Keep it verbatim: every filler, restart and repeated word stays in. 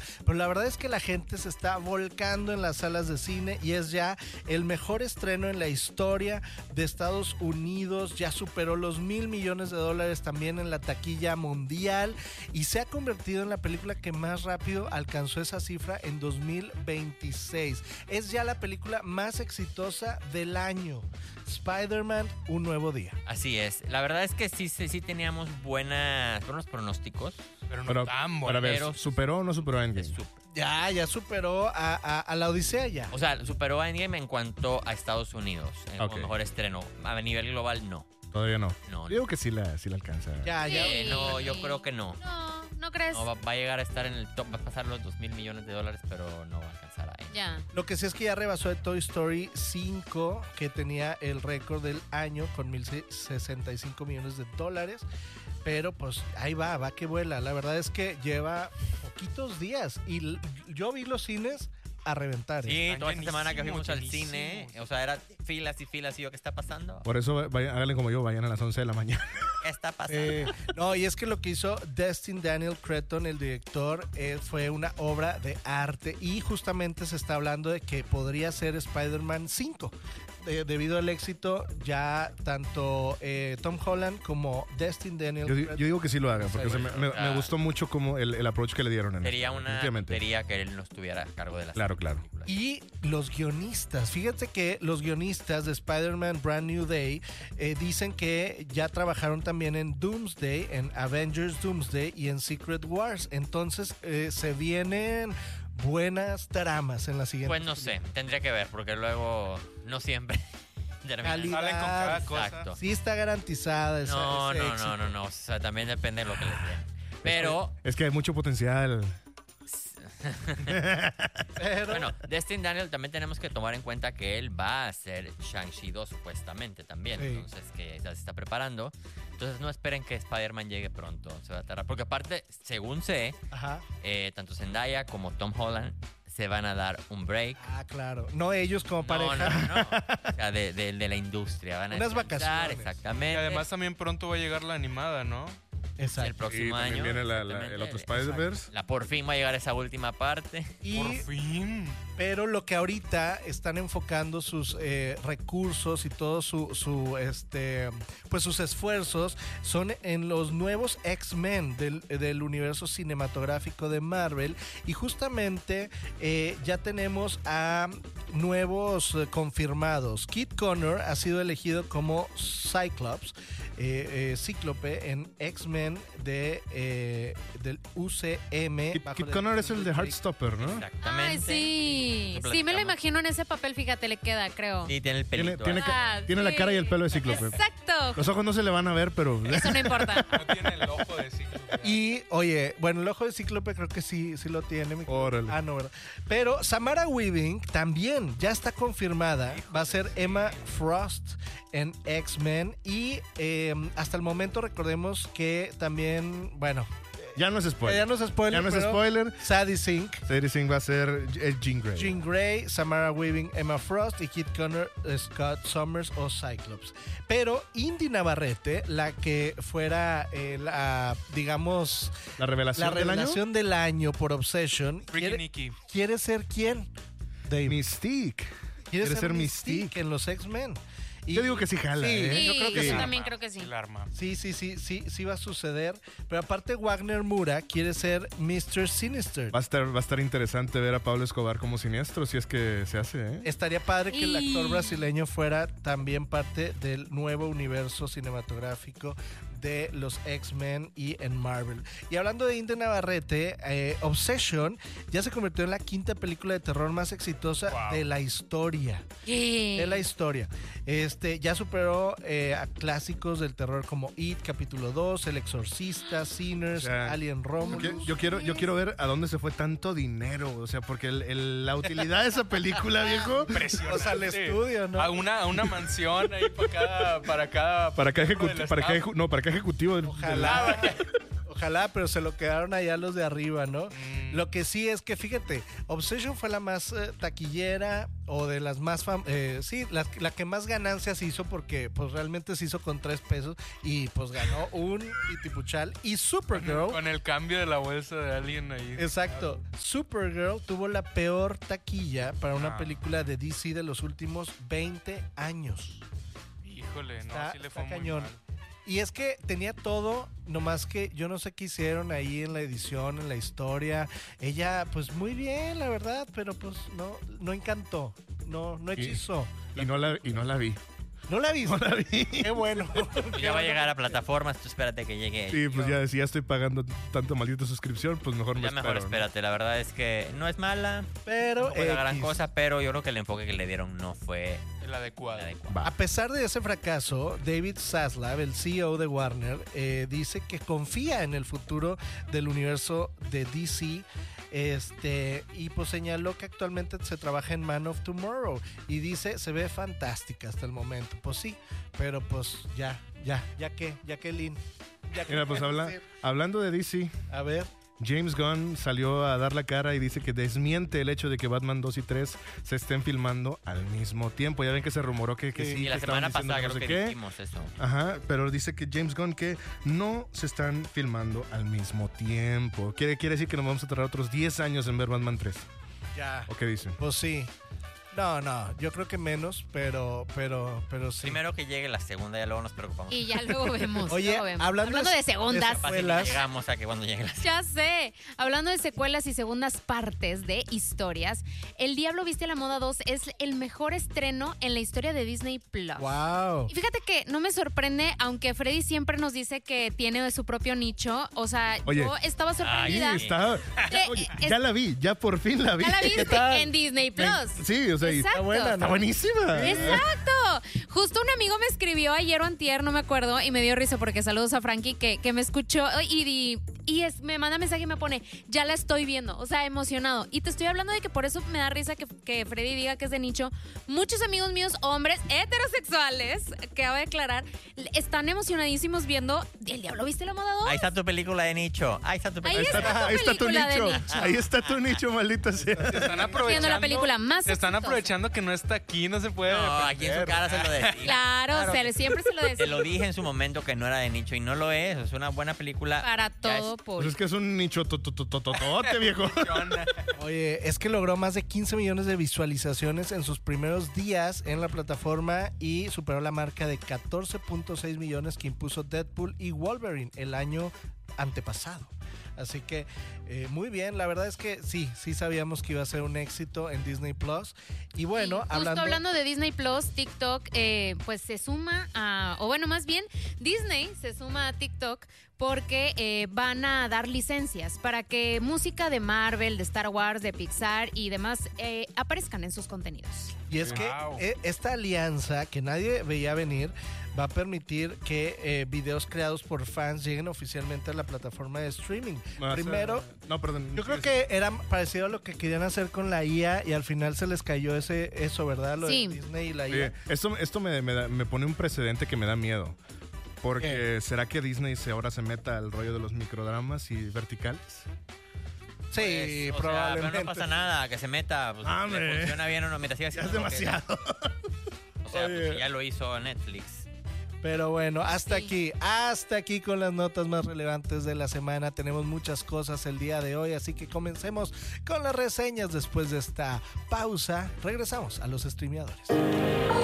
pero la verdad es que la gente se está volcando en las salas de cine y es ya el mejor estreno en la historia de Estados Unidos. Ya superó los mil millones de dólares también en la taquilla mundial y se ha convertido en la película que más rápido alcanzó esa cifra en dos mil veintiséis. Es ya la película más exitosa del año. Spider-Man, un nuevo día. Así es. La verdad es que sí, sí, sí teníamos buenas, buenos pronósticos. Pero no Pero, tan para ver, pero- ¿superó o no superó de Endgame? su- Ya, ya superó a, a, a la Odisea ya. O sea, superó a Endgame en cuanto a Estados Unidos. En Ok. como mejor estreno. A nivel global, no. Todavía no. No, Yo digo que sí la, sí la alcanza. Ya, ya. Eh, no, yo creo que no. No, ¿no crees? No, va, va a llegar a estar en el top, va a pasar los dos mil millones de dólares, pero no va a alcanzar a Endgame. Ya. Lo que sí es que ya rebasó de Toy Story cinco, que tenía el récord del año con mil sesenta y cinco millones de dólares. Pero pues ahí va, va que vuela. La verdad es que lleva poquitos días y l- yo vi los cines a reventar. ¿eh? Sí, Están toda esta semana que fuimos al llenísimos, cine, llenísimos. o sea, era filas y filas y yo, ¿qué está pasando? Por eso vayan, háganle como yo, vayan a las once de la mañana. ¿Qué está pasando? Eh, no, y es que lo que hizo Destin Daniel Cretton, el director, eh, fue una obra de arte y justamente se está hablando de que podría ser Spider-Man cinco. Eh, debido al éxito, ya tanto eh, Tom Holland como Destin Daniel Yo, di- Cretton- yo digo que sí lo hagan, porque se me, me- Ah. me gustó mucho como el, el approach que le dieron. En Sería esto, una definitivamente. tontería que él no estuviera a cargo de las Claro, claro. películas. Y los guionistas, fíjate que los guionistas de Spider-Man Brand New Day eh, dicen que ya trabajaron también en Doomsday, en Avengers Doomsday y en Secret Wars. Entonces eh, se vienen buenas tramas en la siguiente. Pues no sé, tendría que ver, porque luego no siempre terminan. Calidad. Salen con cada cosa. Exacto. Sí está garantizada esa, No, ese no, éxito. no, no, no, o sea, también depende de lo que les den. Pero, Es que hay mucho potencial. Pero, bueno, Destin Daniel también tenemos que tomar en cuenta que él va a hacer Shang-Chi dos supuestamente también. Sí. Entonces, que ya se está preparando. Entonces, no esperen que Spider-Man llegue pronto. Se va a tardar. Porque aparte, según sé, ajá. eh, tanto Zendaya como Tom Holland se van a dar un break. Ah, claro. No ellos como No, pareja. no, no. O sea, de, de- de la industria. Van a Unas descansar, vacaciones. Exactamente. Y además también pronto va a llegar la animada, ¿no? Exacto. el próximo Y también año. viene la- la- el exactamente. otro Spider-Verse. La por fin va a llegar esa última parte. Y Por fin. pero lo que ahorita están enfocando sus eh, recursos y todo su, su este pues sus esfuerzos son en los nuevos X-Men del, del universo cinematográfico de Marvel y justamente eh, ya tenemos a nuevos eh, confirmados. Kit Connor ha sido elegido como Cyclops, eh, eh, Cíclope en X-Men de eh, del U C M. Kit, bajo Kit la Connor es dirección el de Rick. Heartstopper, ¿no? Exactamente. Ay, sí. Lo Sí, me lo platicamos. imagino en ese papel, fíjate, le queda, creo. Sí, tiene el Tiene, pelito. tiene, así. ca- Ah, tiene la sí. cara y el pelo de Cíclope. Exacto. Los ojos no se le van a ver, pero... Eso no importa. No tiene el ojo de ciclo. Y, oye, bueno, el ojo de Cíclope creo que sí, sí lo tiene. mi- Órale. Ah, no, ¿verdad? Pero Samara Weaving también ya está confirmada. Va a ser Emma Frost en X-Men. Y eh, hasta el momento recordemos que también, bueno, Ya no es spoiler. ya no es spoiler, Ya no es pero spoiler. Sadie Sink, Sadie Sink va a ser eh, Jean Grey. Jean Grey, Samara Weaving, Emma Frost y Kit Connor, Scott Summers o Cyclops. Pero Indy Navarrete, la que fuera eh, la, digamos, La revelación, la revelación del año por Obsession, Freaky quiere, Nicky. quiere ser quién? del Dave. año. Mystique. Quiere quiere ser ser Mystique Mystique. en los X-Men. Y- Yo digo que sí jala, Sí, ¿eh? yo creo que Sí, sí. yo también creo que sí. El arma. Sí, sí, sí, sí, sí va a suceder. Pero aparte Wagner Moura quiere ser mister Sinister. Va a estar, va a estar interesante ver a Pablo Escobar como siniestro, si es que se hace, ¿eh? Estaría padre que el actor Y- brasileño fuera también parte del nuevo universo cinematográfico de los X-Men y en Marvel. Y hablando de Indy Navarrete, eh, Obsession ya se convirtió en la quinta película de terror más exitosa Wow. de la historia. De la historia. Este, ya superó eh, a clásicos del terror como It, capítulo dos, El Exorcista, Sinners, O sea, Alien Yo, Romulus. yo quiero, yo quiero ver a dónde se fue tanto dinero, o sea, porque el- el- la utilidad de esa película, viejo, Impresionante. O sea, al estudio, ¿no? A una, a una mansión ahí para cada... Para cada, para cada miembro ejecu- del para cada staff. eju- no, para cada ejecutivo del, Ojalá. Ojalá, pero se lo quedaron allá los de arriba, ¿no? Mm. Lo que sí es que, fíjate, Obsession fue la más eh, taquillera o de las más... Fam eh, sí, la, la que más ganancias hizo porque pues realmente se hizo con tres pesos y pues ganó un Itipuchal. Y Supergirl... Con el cambio de la bolsa de alguien ahí. Exacto. Supergirl tuvo la peor taquilla para una Ah. película de D C de los últimos veinte años. Híjole, no, Está- sí le está fue muy cañón. mal. Y es que tenía todo, nomás que yo no sé qué hicieron ahí en la edición, en la historia. Ella, pues muy bien, la verdad, pero pues no, no encantó, no, no hechizó. Y no la, y no la vi. ¿No la viste? No la vi. Qué bueno. Pues ya va a llegar a plataformas, tú espérate que llegue. Sí, pues ya, si ya estoy pagando tanto maldita suscripción, pues mejor me Ya mejor espero, ¿no? espérate, la verdad es que no es mala, Pero no fue la gran X. cosa, pero yo creo que el enfoque que le dieron no fue El adecuado. el adecuado. Va. A pesar de ese fracaso, David Zaslav, el C E O de Warner, eh, dice que confía en el futuro del universo de D C. Este, y pues señaló que actualmente se trabaja en Man of Tomorrow y dice se ve fantástica hasta el momento. Pues sí, pero pues ya, ya, ya que, ya que Lin. Ya que Mira, pues habla, hablando de D C, A ver, James Gunn salió a dar la cara y dice que desmiente el hecho de que Batman dos y tres se estén filmando al mismo tiempo. Ya ven que se rumoró que, que Sí, sí, Y que la estaban semana diciendo pasada que creo no que sé qué. dijimos eso. Ajá, pero dice que James Gunn que no se están filmando al mismo tiempo. Quiere, quiere decir que nos vamos a tardar otros diez años en ver Batman tres. ya. ¿O qué dicen? Pues sí. No, no, yo creo que menos, pero, pero, pero sí. Primero que llegue la segunda, ya luego nos preocupamos. Y ya luego vemos. Oye, luego vemos. hablando hablando de- de segundas. de Capaz que secuelas. llegamos a que cuando llegue la Ya sé. Hablando de secuelas y segundas partes de historias, El Diablo Viste a la Moda dos es el mejor estreno en la historia de Disney Plus. Wow. Y fíjate que no me sorprende, aunque Freddy siempre nos dice que tiene su propio nicho. O sea, Oye. yo estaba Sí, sorprendida. está. Ya, Eh, oye, es- ya la vi, ya por fin la vi. Ya la ¿Qué viste tal? en Disney Plus. Sí, o sea, y- Exacto. Está buena, está ¿no? buenísima. Exacto. Justo un amigo me escribió ayer o antier, no me acuerdo, y me dio risa porque saludos a Frankie que, que me escuchó y, y, y es, me manda mensaje y me pone, ya la estoy viendo, o sea, emocionado. Y te estoy hablando de que por eso me da risa que, que Freddy diga que es de nicho. Muchos amigos míos, hombres heterosexuales, que acabo de aclarar, están emocionadísimos viendo El Diablo Viste la Moda dos. Ahí está tu película de nicho. Ahí está tu Ahí Ahí película. está. está, tu ahí está tu película de nicho. nicho. Ahí está tu nicho, maldita sea. Se están aprovechando. Siendo la película más Se están exitosa. aprovechando que no está aquí, no se puede. No, aquí en su defender. cara se lo decía. Claro, se le- siempre se lo Te decía. lo dije en su momento que no era de nicho y no lo es. Es una buena película. Para Ya todo es- por Pues es que es un nicho tototototote, viejo. Oye, es que logró más de quince millones de visualizaciones en sus primeros días en la plataforma y superó la marca de catorce punto seis millones que impuso Deadpool y Wolverine el año antepasado. Así que eh, muy bien, la verdad es que sí, sí sabíamos que iba a ser un éxito en Disney Plus. Y bueno, Sí, justo hablando, hablando... de Disney Plus, TikTok, eh, pues se suma a, o bueno, más bien, Disney se suma a TikTok porque eh, van a dar licencias para que música de Marvel, de Star Wars, de Pixar y demás eh, aparezcan en sus contenidos. y es que Wow. eh, esta alianza que nadie veía venir va a permitir que eh, videos creados por fans lleguen oficialmente a la plataforma de streaming. Primero, No, perdón. yo creo que era parecido a lo que querían hacer con la I A y al final se les cayó ese eso, ¿verdad? Lo Sí. de Disney y la I A. Oye, esto, esto me, me, da- me pone un precedente que me da miedo. Porque ¿será que Disney se, ahora se meta al rollo de los microdramas y verticales? Sí, Pues, o sea, probablemente. pero no pasa nada, que se meta. Pues, Ah, le hombre. funciona bien o no. Mientras siga Ya es haciendo lo que- demasiado. O sea, pues, Oye. si ya lo hizo Netflix. Pero bueno, hasta Sí. aquí, hasta aquí con las notas más relevantes de la semana. Tenemos muchas cosas el día de hoy, así que comencemos con las reseñas después de esta pausa. Regresamos a los streameadores.